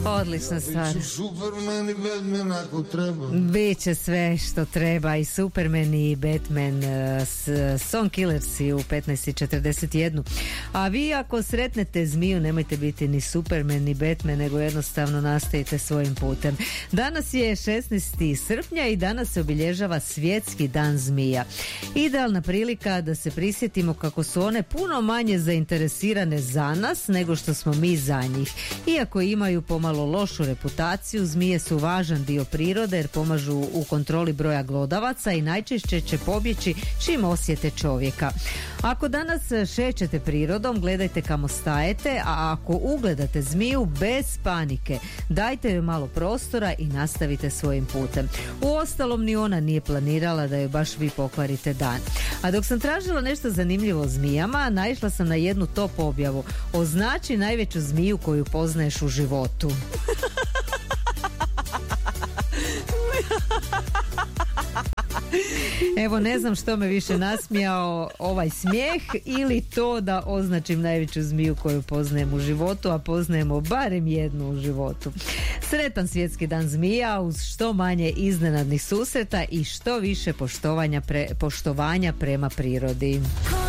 Odlična stvar. Superman i Batman ako treba. Biće sve što treba, i Superman i Batman, Song Killersi u 15:41. A vi ako sretnete zmiju, nemojte biti ni Superman ni Batman, nego jednostavno nastavite svojim putem. Danas je 16. srpnja i danas se obilježava Svjetski dan zmija. Idealna prilika da se prisjetimo kako su one puno manje zainteresirane za nas nego što smo mi za njih. Iako imaju pomalo lošu reputaciju, zmije su važan dio prirode jer pomažu u kontroli broja glodavaca i najčešće će pobjeći čim osjete čovjeka. Ako danas šećete prirodom, gledajte kamo stajete, a ako ugledate zmiju, bez panike, dajte joj malo prostora i nastavite svojim putem. Uostalom, ni ona nije planirala da joj baš vi pokvarite dan. A dok sam tražila nešto zanimljivo o zmijama, naišla sam na jednu top objavu. Označi najveću zmiju koju poznaješ u životu. Evo, ne znam što me više nasmijao, ovaj smijeh ili to da označim najveću zmiju koju poznajem u životu, a poznajemo barem jednu u životu. Sretan Svjetski dan zmija uz što manje iznenadnih susreta i što više poštovanja prema prirodi.